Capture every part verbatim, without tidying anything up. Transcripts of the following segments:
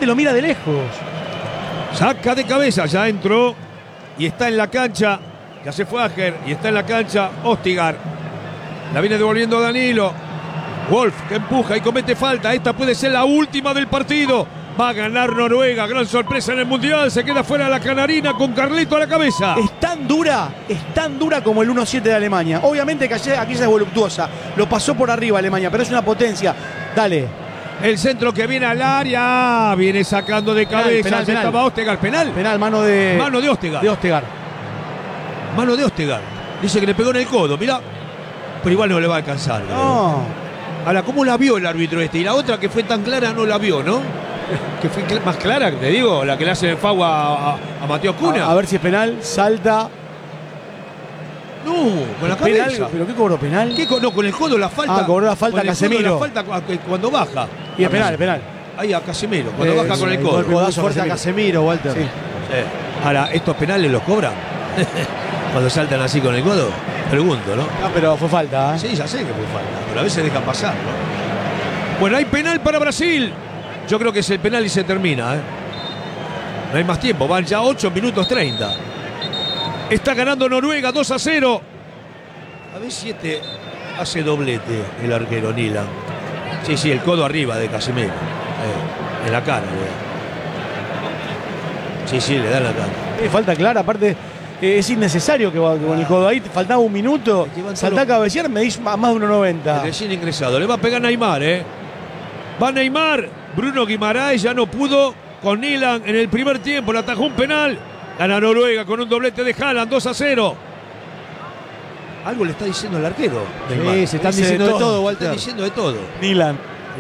gente lo mira de lejos. Saca de cabeza, ya entró y está en la cancha. Ya se fue Ajer y está en la cancha Ostigar. La viene devolviendo Danilo. Wolf que empuja y comete falta. Esta puede ser la última del partido. Va a ganar Noruega. Gran sorpresa en el Mundial. Se queda fuera la canarina con Carleto a la cabeza. Es tan dura, es tan dura como el uno siete de Alemania. Obviamente que aquella es voluptuosa. Lo pasó por arriba Alemania, pero es una potencia. Dale. El centro que viene al área. Viene sacando de Penal, cabeza. penal, Se penal. estaba Ostigar. Penal. Penal, mano de... Mano de Ostigar. De Ostigar. Mano de Ostigar. Dice que le pegó en el codo. Mirá. Pero igual no le va a alcanzar. Creo. No. Ahora, ¿cómo la vio el árbitro este? Y la otra que fue tan clara no la vio, ¿no? Que fue más clara, te digo, la que le hace el FAU a, a, a Mateo Cuna. A, a ver si es penal. Salta. No, con la cabeza. Penal, ¿pero qué cobró? ¿Penal? ¿Qué, no, con el codo la falta. Ah, cobró la falta con el Casemiro. codo la falta cuando baja. Y es penal, es penal. Ahí a Casemiro, cuando Eh, baja con el el codo. golpe Codazo fuerte a Casemiro, Walter. Sí. Sí. Ahora, ¿estos penales los cobran? Cuando saltan así con el codo. Pregunto, ¿no? No, pero fue falta, ¿eh? Sí, ya sé que fue falta, pero a veces dejan pasar, ¿no? Bueno, hay penal para Brasil. Yo creo que es el penal y se termina, ¿eh? No hay más tiempo, van ya ocho minutos treinta. Está ganando Noruega dos a cero. A ver si este hace doblete el arquero Nilan. Sí, sí, el codo arriba de Casemiro. Eh, en la cara, le da. Sí, sí, le da en la cara. Eh, falta clara, aparte eh, es innecesario que va con el codo ahí. Faltaba un minuto. Saltá a cabecear, me dis a más de uno noventa. Recién ingresado. Le va a pegar Neymar, ¿eh? Va Neymar. Bruno Guimaraes ya no pudo con Nilan en el primer tiempo. Le atajó un penal. Gana Noruega con un doblete de Haaland, dos a cero. Algo le está diciendo el arquero. Neymar. Sí, se están Dice diciendo de de todo, todo, Está Walter. diciendo de todo. Nilan.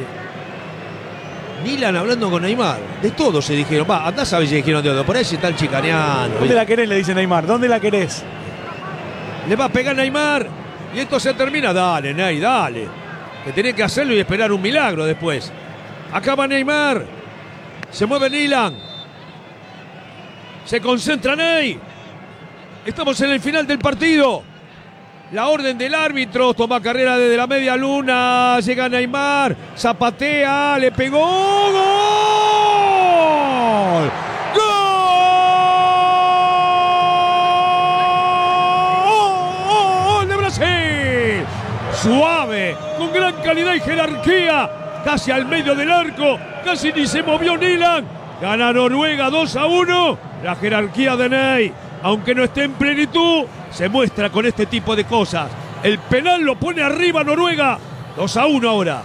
Nilan hablando con Neymar. De todo se dijeron. Va, andá sabes si dijeron de todo. Por ahí se están chicaneando. ¿Dónde la querés? Le dice Neymar. ¿Dónde la querés? Le va a pegar Neymar. Y esto se termina. Dale, Ney, dale. Que tenés que hacerlo y esperar un milagro después. Acaba Neymar. Se mueve Nilan. Se concentra Ney. Estamos en el final del partido. La orden del árbitro. Toma carrera desde la media luna. Llega Neymar. Zapatea. Le pegó. ¡Gol! ¡Gol de Brasil! Suave. Con gran calidad y jerarquía. Casi al medio del arco. Casi ni se movió Nilan. Gana Noruega dos a uno. La jerarquía de Ney, aunque no esté en plenitud, se muestra con este tipo de cosas. El penal lo pone arriba Noruega. dos a uno ahora.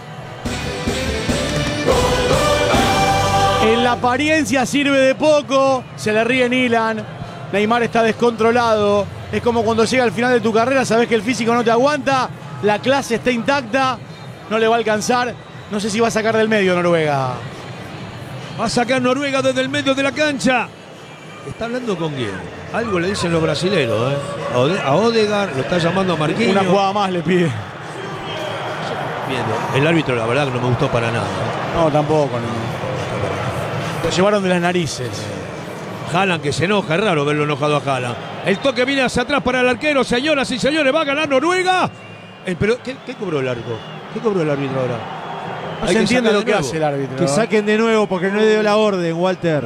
En la apariencia sirve de poco. Se le ríe Nilan. Neymar está descontrolado. Es como cuando llega al final de tu carrera, sabes que el físico no te aguanta. La clase está intacta. No le va a alcanzar. No sé si va a sacar del medio Noruega. Va a sacar Noruega desde el medio de la cancha. ¿Está hablando con quién? Algo le dicen los brasileños, ¿eh? A Ode- A Odegaard, lo está llamando a Marquinhos. Una jugada más le pide. Viendo. El árbitro, la verdad, que no me gustó para nada, ¿eh? No, tampoco. No. Lo llevaron de las narices. Haaland que se enoja, es raro verlo enojado a Haaland. El toque viene hacia atrás para el arquero, señoras y señores, va a ganar Noruega. El, pero, ¿qué, ¿Qué cobró el arco? ¿Qué cobró el árbitro ahora? No Hay se que entiende sacar lo de que nuevo. hace el árbitro. Que saquen de nuevo porque no le dio la orden, Walter.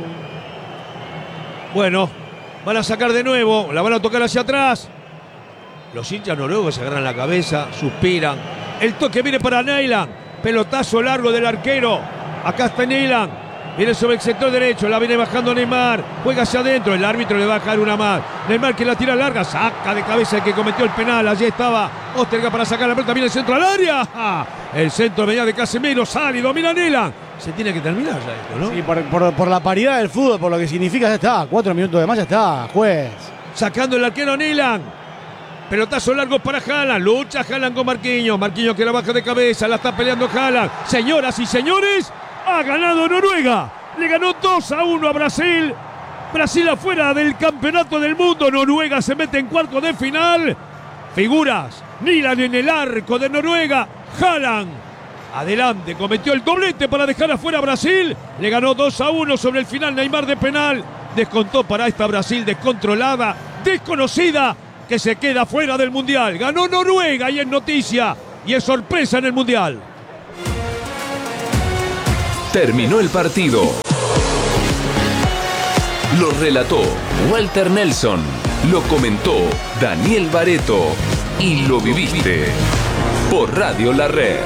Bueno, van a sacar de nuevo, la van a tocar hacia atrás. Los hinchas noruegos se agarran la cabeza, suspiran. El toque viene para Nilan. Pelotazo largo del arquero. Acá está Nilan. Viene sobre el sector derecho, la viene bajando Neymar. Juega hacia adentro, el árbitro le va a dejar una más. Neymar que la tira larga, saca de cabeza el que cometió el penal. Allí estaba Osterga para sacar la pelota. Viene el centro al área. El centro venía de Casemiro, sale y domina Nilan. Se tiene que terminar ya esto, ¿no? Sí, por, por- por la paridad del fútbol, por lo que significa, ya está. Cuatro minutos de más, ya está, juez. Sacando el arquero Nilan. Pelotazo largo para Haaland. Lucha Haaland con Marquinhos. Marquinhos que la baja de cabeza. La está peleando Haaland. Señoras y señores, ha ganado Noruega. Le ganó dos a uno a Brasil. Brasil afuera del campeonato del mundo. Noruega se mete en cuarto de final. Figuras. Nilan en el arco de Noruega. Haaland adelante. Cometió el doblete para dejar afuera a Brasil. Le ganó dos a uno sobre el final Neymar de penal. Descontó para esta Brasil descontrolada, desconocida, que se queda fuera del Mundial. Ganó Noruega y es noticia y es sorpresa en el Mundial. Terminó el partido. Lo relató Walter Nelson. Lo comentó Daniel Bareto. Y lo viviste por Radio La Red.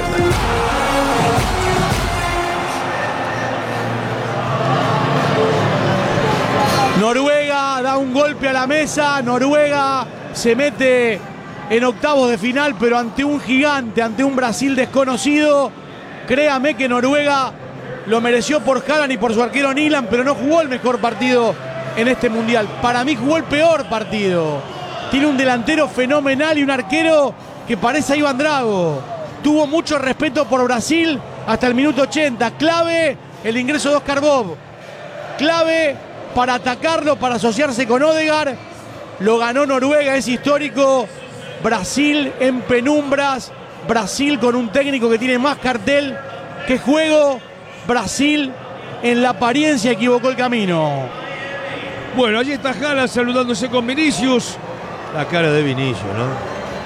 Noruega da un golpe a la mesa. Noruega se mete en octavos de final, pero ante un gigante, ante un Brasil desconocido. Créame que Noruega lo mereció por Haaland y por su arquero Nyland, pero no jugó el mejor partido en este mundial. Para mí jugó el peor partido. Tiene un delantero fenomenal y un arquero que parece a Iván Drago. Tuvo mucho respeto por Brasil hasta el minuto ochenta. Clave el ingreso de Oscar Bob. Clave para atacarlo, para asociarse con Odegaard. Lo ganó Noruega, es histórico. Brasil en penumbras. Brasil con un técnico que tiene más cartel que juego. Brasil en la apariencia equivocó el camino. Bueno, allí está Haaland saludándose con Vinicius. La cara de Vinicius, ¿no? Eh,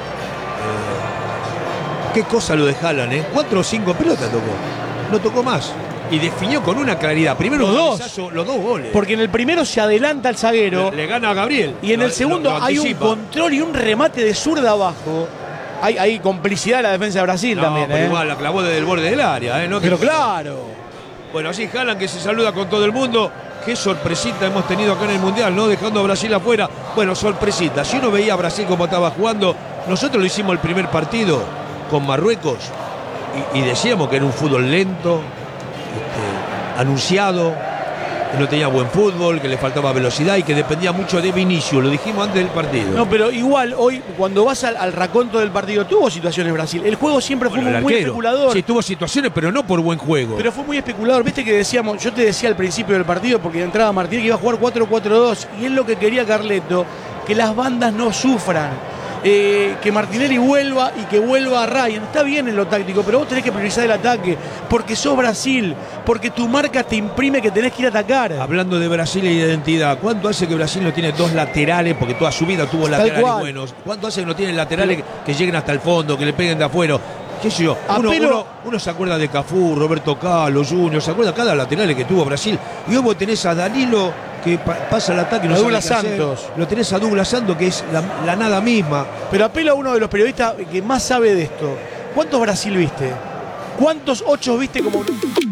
qué cosa lo de Haaland, ¿eh? Cuatro o cinco pelotas tocó. No tocó más. Y definió con una claridad. Primero Los un dos. cabezazo, los dos goles. Porque en el primero se adelanta el zaguero. Le, le gana a Gabriel. Y en Lo- el segundo lo- lo hay un anticipa. control y un remate de zurda abajo. Hay, hay complicidad de la defensa de Brasil No, también, pero ¿eh? igual la clavó desde el borde del área, ¿eh? No, Pero que- claro. Bueno, así Haaland que se saluda con todo el mundo. Qué sorpresita hemos tenido acá en el Mundial, ¿no? Dejando a Brasil afuera. Bueno, sorpresita. Si uno veía a Brasil como estaba jugando, nosotros lo hicimos el primer partido con Marruecos y, y decíamos que era un fútbol lento, este, anunciado, que no tenía buen fútbol, que le faltaba velocidad y que dependía mucho de Vinicius. Lo dijimos antes del partido. No, pero igual hoy, cuando vas al, al raconto del partido, tuvo situaciones Brasil. El juego siempre Bueno, fue el muy arquero. especulador. Sí, tuvo situaciones, pero no por buen juego. Pero fue muy especulador. Viste que decíamos, yo te decía al principio del partido, porque entraba Martínez que iba a jugar cuatro cuatro dos, y es lo que quería Carleto, que las bandas no sufran. Eh, que Martinelli vuelva y que vuelva a Ryan. Está bien en lo táctico, pero vos tenés que priorizar el ataque, porque sos Brasil, porque tu marca te imprime que tenés que ir a atacar. Hablando de Brasil y de identidad, ¿cuánto hace que Brasil no tiene dos laterales? Porque toda su vida tuvo Tal laterales cual. buenos. ¿Cuánto hace que no tiene laterales que, que lleguen hasta el fondo, que le peguen de afuera? ¿Qué sé yo? Uno, Apelo- uno- uno se acuerda de Cafú, Roberto Carlos, Junior, se acuerda cada laterales que tuvo Brasil. Y hoy vos tenés a Danilo que pa- pasa el ataque y no A sabe Douglas qué hacer. Santos. Lo tenés a Douglas Santos, que es la, la nada misma. Pero apelo a uno de los periodistas que más sabe de esto. ¿Cuántos Brasil viste? ¿Cuántos ocho viste como...